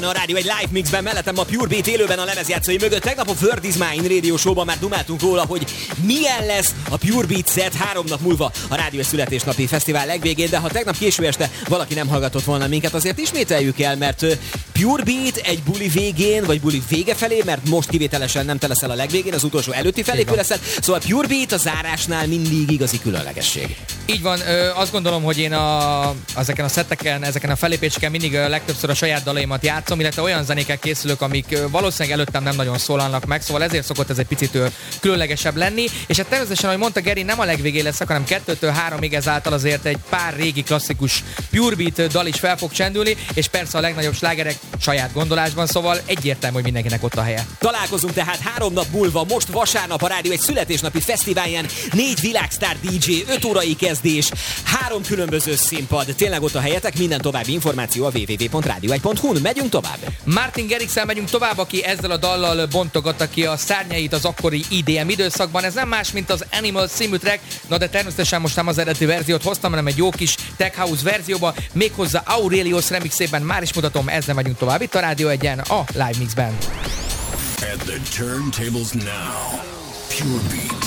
A rádió egy live mixben, mellettem a Pure Beat élőben a lemezjátszói mögött. Tegnap a Word is Mine Radio Show-ban már dumáltunk róla, hogy milyen lesz a Pure Beat set 3 nap múlva a Rádió egy születésnapi fesztivál legvégén, de ha tegnap késő este valaki nem hallgatott volna minket, azért ismételjük el, mert Pure Beat egy buli végén, vagy buli vége felé, mert most kivételesen nem te leszel a legvégén, az utolsó előtti felépő leszel, szóval Pure Beat a zárásnál mindig igazi különlegesség. Így van, azt gondolom, hogy én ezeken a szetteken, ezeken a felépéseken mindig legtöbbször a saját dalaimat játszom, illetve olyan zenékkel készülök, amik valószínűleg előttem nem nagyon szólalnak meg, szóval ezért szokott ez egy picit különlegesebb lenni, és hát természetesen, ahogy mondta Geri, nem a legvégén leszek, hanem 2-től 3-ig, ezáltal azért egy pár régi klasszikus Pure Beat dal is fel fog csendülni, és persze a legnagyobb slágerek saját gondolásban, szóval egyértelmű, hogy mindenkinek ott a helye. Találkozunk tehát 3 nap múlva, most vasárnap a Rádió egy születésnapi fesztiválján, 4 világsztár DJ, 5 órai kezdés, 3 különböző színpad. Tényleg ott a helyetek, minden további információ a www.radio1.hu-n. Megyünk tovább. Martin Garrixel megyünk tovább, aki ezzel a dallal bontogatta ki a szárnyait az akkori IDM időszakban. Ez nem más, mint az Animal című track, na de természetesen most nem az eredeti verziót hoztam, hanem egy jó kis tech house verzióba, méghozzá Aurelius remixében. Már is mutatom, ezzel megyünk tovább itt a Rádió 1-en, a Live Mixben. At the turntables now, Pure Beat.